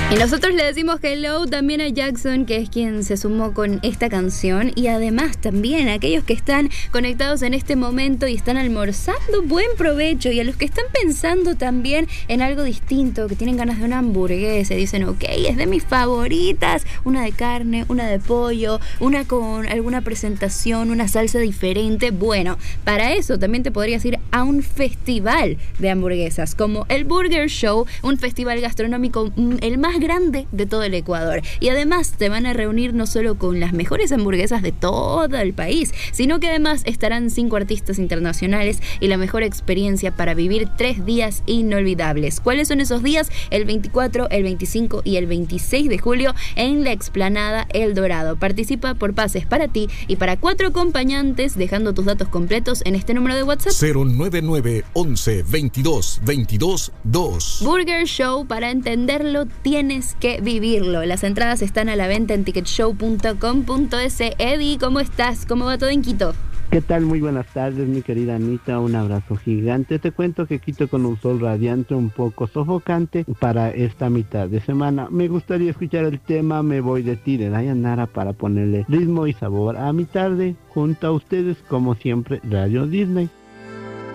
Y nosotros le decimos hello también a Jackson, que es quien se sumó con esta canción, y además también a aquellos que están conectados en este momento y están almorzando, buen provecho, y a los que están pensando también en algo distinto, que tienen ganas de una hamburguesa, y dicen, ok, es de mis favoritas, una de carne, una de pollo, una con alguna presentación, una salsa diferente. Bueno, para eso también te podrías ir a un festival de hamburguesas, como el Burger Show, un festival gastronómico, el más grande de todo el Ecuador. Y además te van a reunir no solo con las mejores hamburguesas de todo el país, sino que además estarán 5 artistas internacionales y la mejor experiencia para vivir 3 días inolvidables. ¿Cuáles son esos días? El 24, el 25 y el 26 de julio en la explanada El Dorado. Participa por pases para ti y para 4 acompañantes, dejando tus datos completos en este número de WhatsApp: 099 11 22 22 2. Burger Show, para entenderlo tienes que vivirlo. Las entradas están a la venta en ticketshow.com.es. Eddie, ¿cómo estás? ¿Cómo va todo en Quito? ¿Qué tal? Muy buenas tardes, mi querida Anita, un abrazo gigante. Te cuento que Quito con un sol radiante un poco sofocante para esta mitad de semana. Me gustaría escuchar el tema Me Voy de ti de Dayanara para ponerle ritmo y sabor a mi tarde. Junto a ustedes, como siempre, Radio Disney.